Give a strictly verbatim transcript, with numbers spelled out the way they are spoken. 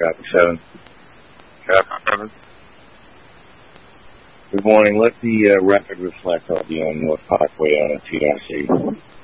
Traffic seven. Traffic seven. Good morning. Let the uh, record reflect I'll be on North Parkway on a T R C.